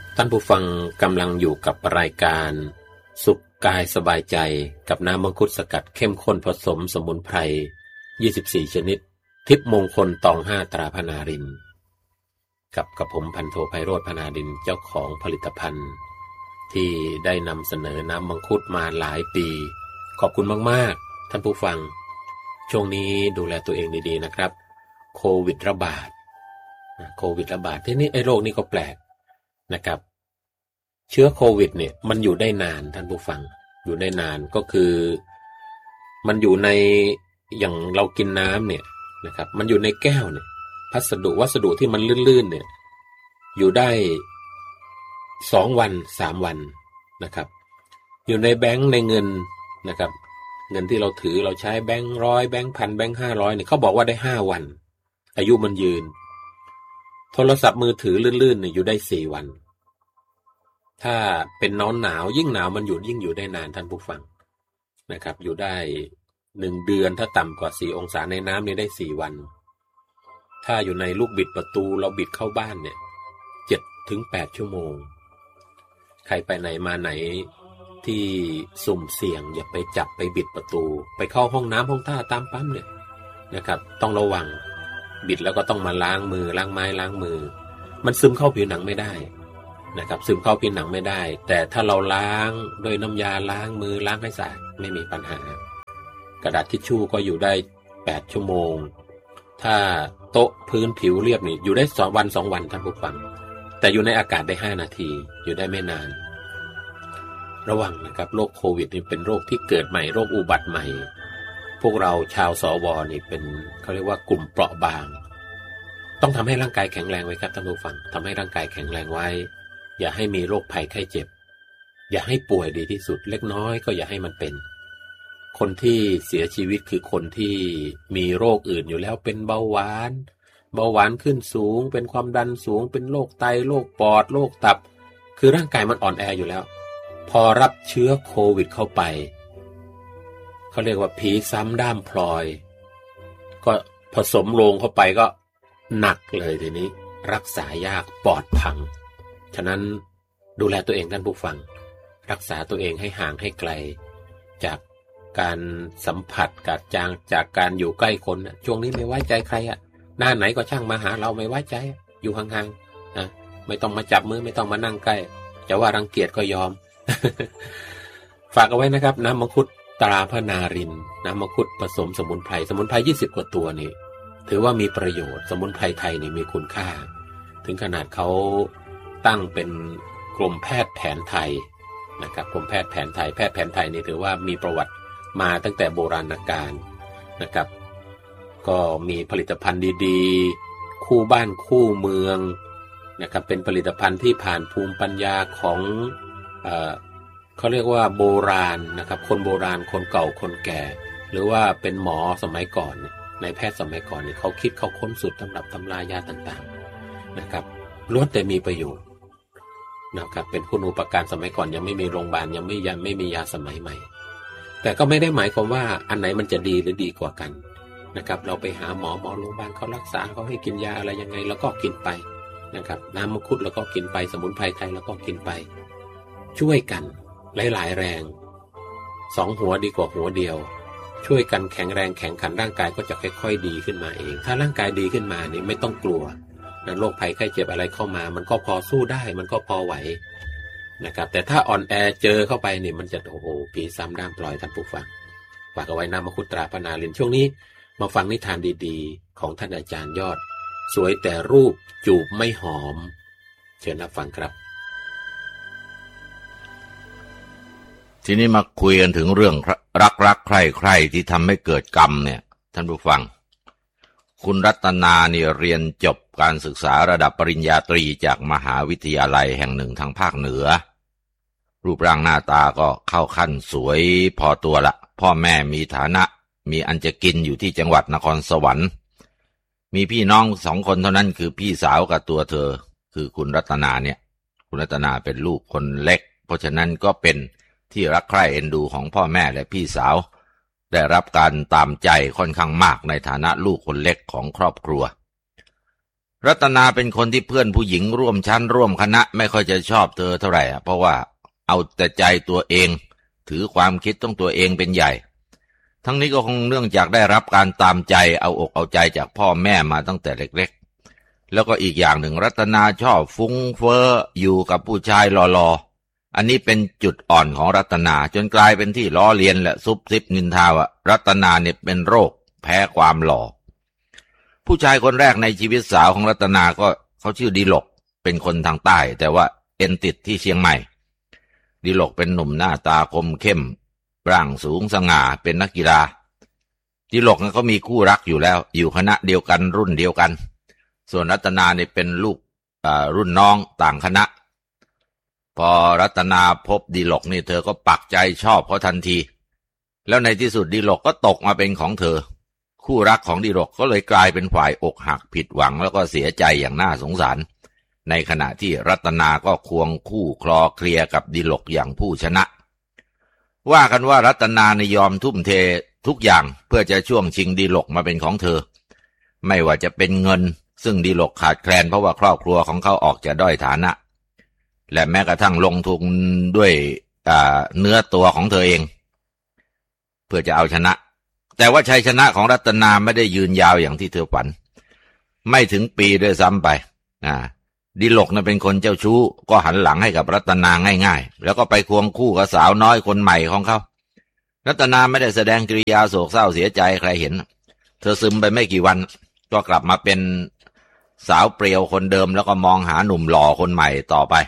ท่านผู้ฟังกำลังอยู่กับรายการสุขกายสบายใจกับน้ำมังคุดสกัดเข้มข้นผสมสมุนไพร24ชนิดทิพย์มงคลตอง5ตราพนารินกับผมพันโทไพโรจน์พนารินเจ้าของผลิตภัณฑ์ที่ได้นำเสนอน้ำมังคุดมาหลายปีขอบคุณมากๆท่านผู้ฟังช่วงนี้ดูแลตัวเองดีๆนะครับโควิดระบาดที่นี่ไอ้โรคนี้ก็แปลกนะครับเชื้อโควิดเนี่ยมันอยู่ได้นานท่านผู้ฟังอยู่ได้นานก็คือมันอยู่ในอย่างเรากินน้ำเนี่ยนะครับมันอยู่ในแก้วเนี่ยวัสดุที่มันลื่นๆเนี่ยอยู่ได้2 วัน3 วันนะครับอยู่ในแบงค์ในเงินนะครับเงินที่เราถือเราใช้แบงค์100แบงค์1,000แบงค์500เนี่ยเขาบอกว่าได้5 วันอายุมันยืนโทรศัพท์มือถือลื่นๆเนี่ยอยู่ได้4 วันถ้าเป็นหนาวยิ่งหนาวมันยิ่งอยู่ได้นานท่านผู้ฟังนะครับอยู่ได้1 เดือนถ้าต่ำกว่า4 องศาในน้ำเนี่ยได้4 วันถ้าอยู่ในลูกบิดประตูเราบิดเข้าบ้านเนี่ย7 ถึง 8 ชั่วโมงใครไปไหนมาไหนที่สุ่มเสี่ยงอย่าไปจับไปบิดประตูไปเข้าห้องน้ำห้องท่าตามปั๊มเนี่ยนะครับต้องระวังบิดแล้วก็ต้องมาล้างมือล้างไม้ล้างมือมันซึมเข้าผิวหนังไม่ได้นะครับซึมเข้าผิวหนังไม่ได้แต่ถ้าเราล้างด้วยน้ำยาล้างมือล้างให้สะอาดไม่มีปัญหากระดาษทิชชู่ก็อยู่ได้8 ชั่วโมงถ้าโต๊ะพื้นผิวเรียบนี่อยู่ได้2 วัน2 วันท่านผู้ฟังแต่อยู่ในอากาศได้5 นาทีอยู่ได้ไม่นานระวังนะครับโรคโควิดนี่เป็นโรคที่เกิดใหม่โรคอุบัติใหม่พวกเราชาวสวนี่เป็นเขาเรียกว่ากลุ่มเปราะบางต้องทำให้ร่างกายแข็งแรงไว้ครับท่านผู้ฟังทำให้ร่างกายแข็งแรงไว้อย่าให้มีโรคภัยไข้เจ็บอย่าให้ป่วยดีที่สุดเล็กน้อยก็อย่าให้มันเป็นคนที่เสียชีวิตคือคนที่มีโรคอื่นอยู่แล้วเป็นเบาหวานขึ้นสูงเป็นความดันสูงเป็นโรคไตโรคปอดโรคตับคือร่างกายมันอ่อนแออยู่แล้วพอรับเชื้อโควิดเข้าไปเขาเรียกว่าผีซ้ำด้ามพลอยก็ผสมลงเข้าไปก็หนักเลยทีนี้รักษายากปอดพังฉะนั้นดูแลตัวเองท่านผู้ฟังรักษาตัวเองให้ห่างให้ไกลจากการสัมผัสจากการอยู่ใกล้คนช่วงนี้ไม่ไว้ใจใครหน้าไหนก็ช่างมาหาเราไม่ไว้ใจอยู่ห่างๆนะไม่ต้องมาจับมือไม่ต้องมานั่งใกล้จะว่ารังเกียจก็ยอม ฝากเอาไว้นะครับน้ำมังคุดตราพนารินน้ำมังคุดผสมสมุนไพร20 กว่าตัวนี่ถือว่ามีประโยชน์สมุนไพรไทยนี่มีคุณค่าถึงขนาดเขาตั้งเป็นกรมแพทย์แผนไทยนะครับกรมแพทย์แผนไทยนี่ถือว่ามีประวัติมาตั้งแต่โบราณกาลนะครับก็มีผลิตภัณฑ์ดีๆคู่บ้านคู่เมืองนะครับเป็นผลิตภัณฑ์ที่ผ่านภูมิปัญญาของเขาเรียกว่าโบราณนะครับคนโบราณคนเก่าคนแก่หรือว่าเป็นหมอสมัยก่อนในแพทย์สมัยก่อนเนี่ยเขาคิดเขาค้นสูตรตำรับตำรายาต่างๆนะครับล้วนแต่มีประโยชน์นะครับเป็นคุณูปการสมัยก่อนยังไม่มีโรงพยาบาลยังไม่มียาสมัยใหม่แต่ก็ไม่ได้หมายความว่าอันไหนมันจะดีหรือดีกว่ากันนะครับเราไปหาหมอโรงพยาบาลเขารักษาเขาให้กินยาอะไรยังไงแล้วก็กินไปนะครับน้ำมังคุดแล้วก็กินไปสมุนไพรไทยแล้วก็กินไปช่วยกันหลายๆแรง2 หัวดีกว่าหัวเดียวช่วยกันแข็งแรงแข็งขันร่างกายก็จะค่อยๆดีขึ้นมาเองถ้าร่างกายดีขึ้นมานี่ไม่ต้องกลัวนะโรคภัยไข้เจ็บอะไรเข้ามามันก็พอสู้ได้มันก็พอไหวนะครับแต่ถ้าอ่อนแอเจอเข้าไปนี่มันจะโอ้โหผีซ้ำด้ามพลอยท่านผู้ฟังฝากเอาไว้น้ำมังคุดตราพนารินช่วงนี้มาฟังนิทานดีๆของท่านอาจารย์ยอดสวยแต่รูปจูบไม่หอมเชิญรับฟังครับทีนี้มาคุยกันถึงเรื่องรักใคร่ที่ทำให้เกิดกรรมเนี่ยท่านผู้ฟังคุณรัตนานี่เรียนจบการศึกษาระดับปริญญาตรีจากมหาวิทยาลัยแห่งหนึ่งทางภาคเหนือรูปร่างหน้าตาก็เข้าขั้นสวยพอตัวละพ่อแม่มีฐานะมีอันจะกินอยู่ที่จังหวัดนครสวรรค์มีพี่น้อง2 คนเท่านั้นคือพี่สาวกับตัวเธอคือคุณรัตนาเนี่ยคุณรัตนาเป็นลูกคนเล็กเพราะฉะนั้นก็เป็นที่รักใคร่เอ็นดูของพ่อแม่และพี่สาวได้รับการตามใจค่อนข้างมากในฐานะลูกคนเล็กของครอบครัวรัตนาเป็นคนที่เพื่อนผู้หญิงร่วมชั้นร่วมคณะไม่ค่อยจะชอบเธอเท่าไหร่เพราะว่าเอาแต่ใจตัวเองถือความคิดต้องตัวเองเป็นใหญ่ทั้งนี้ก็คงเนื่องจากได้รับการตามใจเอาอกเอาใจจากพ่อแม่มาตั้งแต่เล็กๆแล้วก็อีกอย่างหนึ่งรัตนาชอบฟุ้งเฟ้ออยู่กับผู้ชายหล่อๆอันนี้เป็นจุดอ่อนของรัตนาจนกลายเป็นที่ล้อเลียนและซุบซิบนินทาว่ารัตนาเนี่ยเป็นโรคแพ้ความหล่อผู้ชายคนแรกในชีวิตสาวของรัตนาก็เขาชื่อดิลกเป็นคนทางใต้แต่ว่าเอ็นติดที่เชียงใหม่ดิลกเป็นหนุ่มหน้าตาคมเข้มร่างสูงสง่าเป็นนักกีฬาดิลกเขามีคู่รักอยู่แล้วอยู่คณะเดียวกันรุ่นเดียวกันส่วนรัตนาเนี่ยเป็นลูกรุ่นน้องต่างคณะพอรัตนาพบดิลกนี่เธอก็ปักใจชอบเขาทันทีแล้วในที่สุดดิลกก็ตกมาเป็นของเธอคู่รักของดิลกก็เลยกลายเป็นฝ่ายอกหักผิดหวังแล้วก็เสียใจอย่างน่าสงสารในขณะที่รัตนาก็ควงคู่คลอเคลียกับดิลกอย่างผู้ชนะว่ากันว่ารัตนาในยอมทุ่มเททุกอย่างเพื่อจะช่วงชิงดิลกมาเป็นของเธอไม่ว่าจะเป็นเงินซึ่งดิลกขาดแคลนเพราะว่าครอบครัวของเขาออกจะด้อยฐานะและแม้กระทั่งลงทุนด้วยเนื้อตัวของเธอเองเพื่อจะเอาชนะแต่ว่าชัยชนะของรัตนาไม่ได้ยืนยาวอย่างที่เธอฝันไม่ถึงปีด้วยซ้ำไปดิลกเป็นคนเจ้าชู้ก็หันหลังให้กับรัตนาง่ายๆแล้วก็ไปควงคู่กับสาวน้อยคนใหม่ของเขารัตนาไม่ได้แสดงกิริยาโศกเศร้าเสียใจใครเห็นเธอซึมไปไม่กี่วันก็กลับมาเป็นสาวเปรียวคนเดิมแล้วก็มองหาหนุ่มหล่อคนใหม่ต่อไป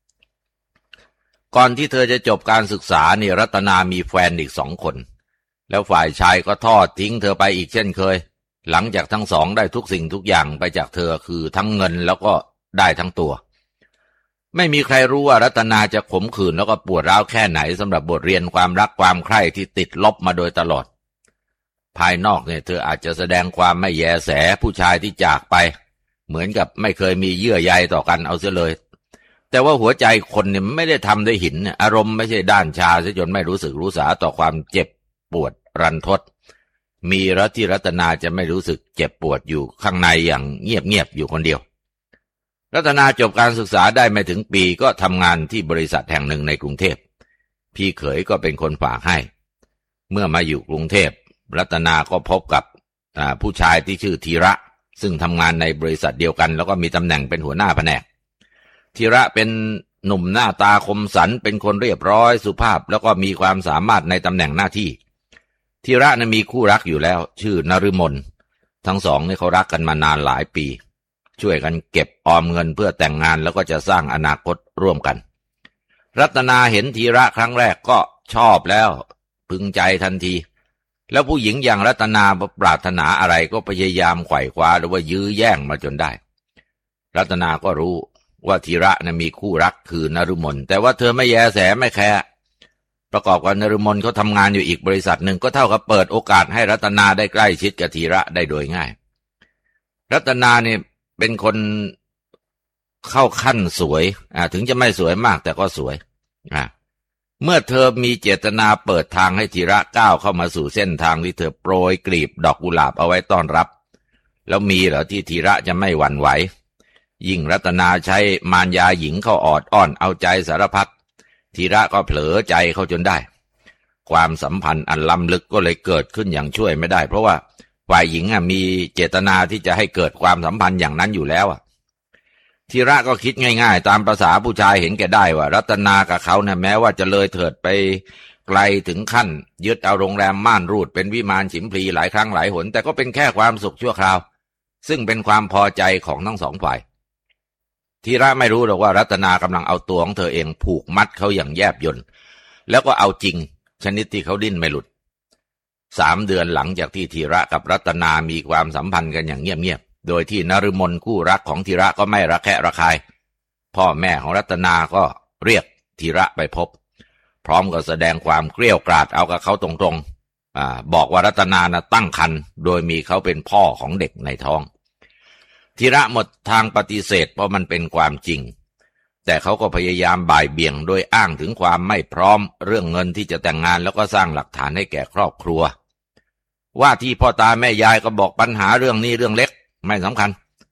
ก่อนที่เธอจะจบการศึกษานี่รัตนามีแฟนอีก2 คนแล้วฝ่ายชายก็ทอดทิ้งเธอไปอีกเช่นเคยหลังจากทั้งสองได้ทุกสิ่งทุกอย่างไปจากเธอคือทั้งเงินแล้วก็ได้ทั้งตัวไม่มีใครรู้ว่ารัตนาจะขมขื่นแล้วก็ปวดร้าวแค่ไหนสำหรับบทเรียนความรักความใคร่ที่ติดลบมาโดยตลอดภายนอกเนี่ยเธออาจจะแสดงความไม่แยแสผู้ชายที่จากไปเหมือนกับไม่เคยมีเยื่อใยต่อกันเอาเสียเลยแต่ว่าหัวใจคนเนี่ยไม่ได้ทำด้วยหินอารมณ์ไม่ใช่ด้านชาซะจนไม่รู้สึกรู้สาต่อความเจ็บปวดรันทดมีรัตที่รัตนาจะไม่รู้สึกเจ็บปวดอยู่ข้างในอย่างเงียบๆอยู่คนเดียวรัตนาจบการศึกษาได้ไม่ถึงปีก็ทำงานที่บริษัทแห่งหนึ่งในกรุงเทพพี่เขยก็เป็นคนฝากให้เมื่อมาอยู่กรุงเทพรัตนาก็พบกับผู้ชายที่ชื่อธีระซึ่งทำงานในบริษัทเดียวกันแล้วก็มีตำแหน่งเป็นหัวหน้าแผนกธีระเป็นหนุ่มหน้าตาคมสันเป็นคนเรียบร้อยสุภาพแล้วก็มีความสามารถในตำแหน่งหน้าที่ธีระมีคู่รักอยู่แล้วชื่อนฤมลทั้งสองนี่เขารักกันมานานหลายปีช่วยกันเก็บออมเงินเพื่อแต่งงานแล้วก็จะสร้างอนาคตร่วมกันรัตนาเห็นธีระครั้งแรกก็ชอบแล้วพึงใจทันทีแล้วผู้หญิงอย่างรัตนาปรารถนาอะไรก็พยายามไขว่คว้าหรือว่ายื้อแย่งมาจนได้รัตนาก็รู้ว่าธีระมีคู่รักคือนฤมลแต่ว่าเธอไม่แยแสไม่แคร์ประกอบกับนฤมลเขาทำงานอยู่อีกบริษัทหนึ่งก็เท่ากับเปิดโอกาสให้รัตนาได้ใกล้ชิดกับธีระได้โดยง่ายรัตนาเป็นคนเข้าขั้นสวยถึงจะไม่สวยมากแต่ก็สวยเมื่อเธอมีเจตนาเปิดทางให้ธีระก้าวเข้ามาสู่เส้นทางที่เธอโปรยกลีบดอกกุหลาบเอาไว้ต้อนรับแล้วมีเหรอที่ธีระจะไม่หวั่นไหวยิ่งรัตนาใช้มารยาหญิงเข้าออดอ้อนเอาใจสารพัดธีระก็เผลอใจเขาจนได้ความสัมพันธ์อันล้ำลึกก็เลยเกิดขึ้นอย่างช่วยไม่ได้เพราะว่าฝ่ายหญิงมีเจตนาที่จะให้เกิดความสัมพันธ์อย่างนั้นอยู่แล้วธีระก็คิดง่ายๆตามภาษาผู้ชายเห็นแก่ได้ว่ารัตนากับเขาแม้ว่าจะเลยเถิดไปไกลถึงขั้นยึดเอาโรงแรมม่านรูดเป็นวิมานฉิมพลีหลายครั้งหลายหนแต่ก็เป็นแค่ความสุขชั่วคราวซึ่งเป็นความพอใจของทั้งสองฝ่ายธีระไม่รู้หรอกว่ารัตนากำลังเอาตัวของเธอเองผูกมัดเขาอย่างแยบยลแล้วก็เอาจริงชนิดที่เขาดิ้นไม่หลุด3 เดือนหลังจากที่ธีระกับรัตนามีความสัมพันธ์กันอย่างเงียบๆโดยที่นฤมลคู่รักของธีระก็ไม่ระแคะระคายพ่อแม่ของรัตนาก็เรียกธีระไปพบพร้อมกับแสดงความเกรี้ยวกราดเอากับเขาตรงๆบอกว่ารัตนาตั้งครรภ์โดยมีเขาเป็นพ่อของเด็กในท้องธีระหมดทางปฏิเสธเพราะมันเป็นความจริงแต่เขาก็พยายามบ่ายเบี่ยงโดยอ้างถึงความไม่พร้อมเรื่องเงินที่จะแต่งงานแล้วก็สร้างหลักฐานให้แก่ครอบครัวว่าที่พ่อตาแม่ยายก็บอกปัญหาเรื่องนี้เรื่องเล็กไม่สำคัญ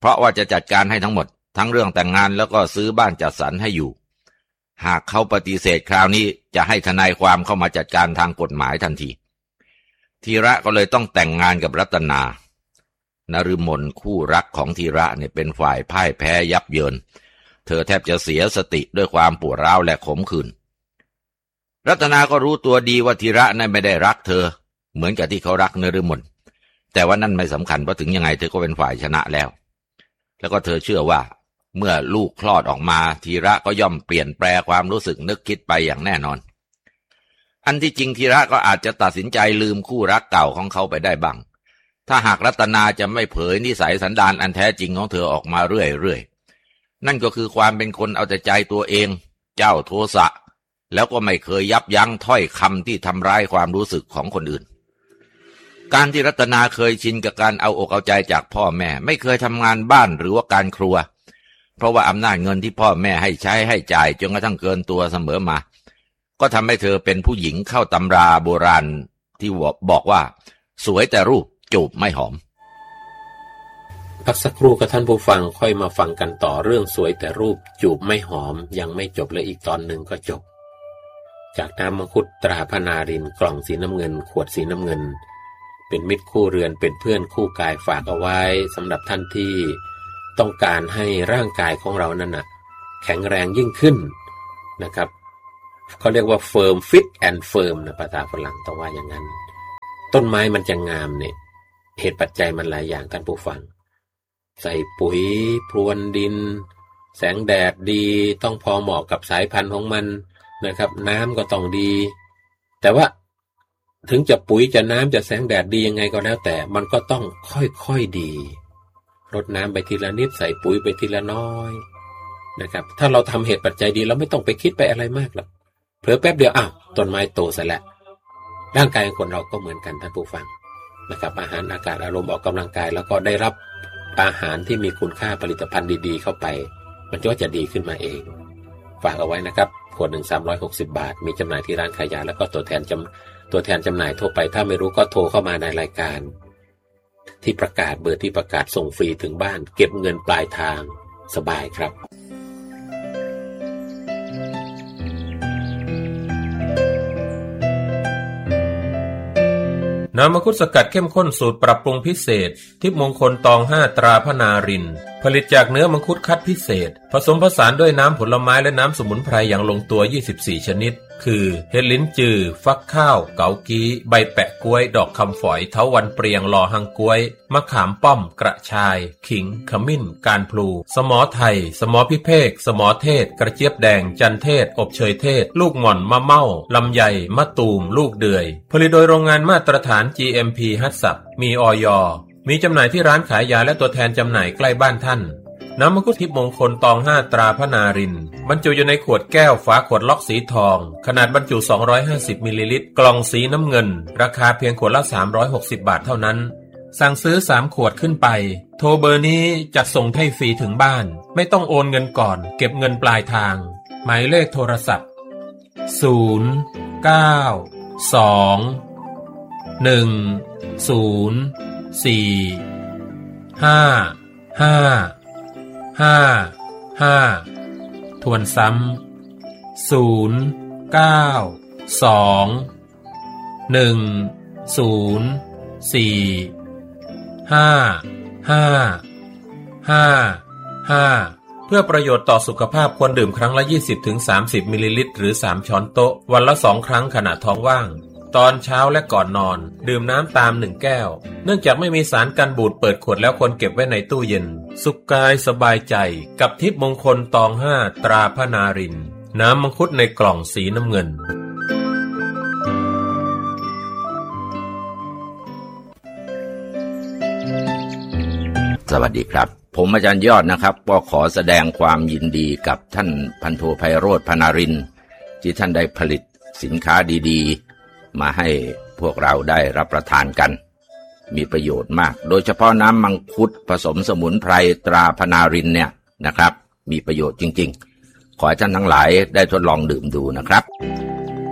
เพราะว่าจะจัดการให้ทั้งหมดทั้งเรื่องแต่งงานแล้วก็ซื้อบ้านจัดสรรให้อยู่หากเขาปฏิเสธคราวนี้จะให้ทนายความเข้ามาจัดการทางกฎหมายทันทีธีระก็เลยต้องแต่งงานกับรัตนานฤมลคู่รักของธีระเนี่ยเป็นฝ่ายพ่ายแพ้ยับเยินเธอแทบจะเสียสติด้วยความปวดร้าวและขมขื่นรัตนาก็รู้ตัวดีว่าธีระนั้นไม่ได้รักเธอเหมือนกับที่เขารักนฤมลแต่ว่านั่นไม่สำคัญเพราะถึงยังไงเธอก็เป็นฝ่ายชนะแล้วก็เธอเชื่อว่าเมื่อลูกคลอดออกมาธีระก็ย่อมเปลี่ยนแปลความรู้สึกนึกคิดไปอย่างแน่นอนอันที่จริงธีระก็อาจจะตัดสินใจลืมคู่รักเก่าของเขาไปได้บ้างถ้าหากรัตนาจะไม่เผยนิสัยสันดานอันแท้จริงของเธอออกมาเรื่อยๆนั่นก็คือความเป็นคนเอาแต่ใจตัวเองเจ้าโทสะแล้วก็ไม่เคยยับยั้งถ้อยคำที่ทำร้ายความรู้สึกของคนอื่นการที่รัตนาเคยชินกับการเอาอกเอาใจจากพ่อแม่ไม่เคยทำงานบ้านหรือว่าการครัวเพราะว่าอำนาจเงินที่พ่อแม่ให้ใช้ให้จ่ายจนกระทั่งเกินตัวเสมอมาก็ทำให้เธอเป็นผู้หญิงเข้าตำราโบราณที่บอกว่าสวยแต่รูปจูบไม่หอมพักสักครู่กับท่านผู้ฟังค่อยมาฟังกันต่อเรื่องสวยแต่รูปจูบไม่หอมยังไม่จบและอีกตอนหนึ่งก็จบจากน้ำมังคุดตราพนารินกล่องสีน้ำเงินขวดสีน้ำเงินเป็นมิตรคู่เรือนเป็นเพื่อนคู่กายฝากเอาไว้สำหรับท่านที่ต้องการให้ร่างกายของเรานั้นแข็งแรงยิ่งขึ้นนะครับเขาเรียกว่า firm fit and firm นะภาษาฝรั่งต้องว่าอย่างนั้นต้นไม้มันจะงามเนี่ยเหตุปัจจัยมันหลายอย่างท่านผู้ฟังใส่ปุ๋ยพรวนดินแสงแดดดีต้องพอเหมาะกับสายพันธุ์ของมันนะครับน้ำก็ต้องดีแต่ว่าถึงจะปุ๋ยจะน้ำจะแสงแดดดียังไงก็แล้วแต่มันก็ต้องค่อยๆดีรดน้ำไปทีละนิดใส่ปุ๋ยไปทีละน้อยนะครับถ้าเราทำเหตุปัจจัยดีเราไม่ต้องไปคิดไปอะไรมากหรอกเผลอแป๊บเดียวต้นไม้โตซะแล้วร่างกายของคนเราก็เหมือนกันท่านผู้ฟังนะครับอาหารอากาศอารมณ์ออกกำลังกายแล้วก็ได้รับอาหารที่มีคุณค่าผลิตภัณฑ์ดีๆเข้าไปมันก็จะดีขึ้นมาเองฝากเอาไว้นะครับขวด1 360 บาทมีจำหน่ายที่ร้านขายยาแล้วก็ตัวแทนจำหน่ายทั่วไปถ้าไม่รู้ก็โทรเข้ามาในรายการที่ประกาศเบอร์ที่ประกาศส่งฟรีถึงบ้านเก็บเงินปลายทางสบายครับน้ำมังคุดสกัดเข้มข้นสูตรปรับปรุงพิเศษทิพย์มงคลตอง5ตราพนารินผลิตจากเนื้อมังคุดคัดพิเศษผสมผสานด้วยน้ำผลไม้และน้ำสมุนไพรอย่างลงตัว24ชนิดคือเห็ดลิ้นจือฟักข้าวเกากี้ใบแปะกล้วยดอกคำฝอยเถาวัลย์เปรียงลอหังกล้วยมะขามป้อมกระชายขิงขมิ้นการพลูสมอไทยสมอพิเภกสมอเทศกระเจี๊ยบแดงจันเทศอบเชยเทศลูกหม่อนมะเม่าลำไยมะตูมลูกเดือยผลิตโดยโรงงานมาตรฐาน GMP ฮัตสับมีอย.มีจำหน่ายที่ร้านขายยาและตัวแทนจำหน่ายใกล้บ้านท่านน้ำมังคุดทิพย์มงคลตอง5ตราพนารินบรรจุอยู่ในขวดแก้วฝาขวดล็อกสีทองขนาดบรรจุ250มิลลิลิตรกล่องสีน้ำเงินราคาเพียงขวดละ360บาทเท่านั้นสั่งซื้อ3ขวดขึ้นไปโทรเบอร์นี้จัดส่งให้ฟรีถึงบ้านไม่ต้องโอนเงินก่อนเก็บเงินปลายทางหมายเลขโทรศัพท์092-445-55ทวนซ้ำ092-445-55เพื่อประโยชน์ต่อสุขภาพควรดื่มครั้งละ 20-30 มิลลิลิตรหรือ3ช้อนโต๊ะวันละ2ครั้งขณะท้องว่างตอนเช้าและก่อนนอนดื่มน้ำตาม1แก้วเนื่องจากไม่มีสารกันบูดเปิดขวดแล้วควรเก็บไว้ในตู้เย็นสุขกายสบายใจกับทิพย์มงคลตอง5ตราพนารินน้ำมังคุดในกล่องสีน้ำเงินสวัสดีครับผมอาจารย์ยอดนะครับก็ขอแสดงความยินดีกับท่านพันโทไพโรจน์พนารินที่ท่านได้ผลิตสินค้าดีๆมาให้พวกเราได้รับประทานกันมีประโยชน์มากโดยเฉพาะน้ำมังคุดผสมสมุนไพรตราพนารินเนี่ยนะครับมีประโยชน์จริงๆขอให้ท่านทั้งหลายได้ทดลองดื่มดูนะครับ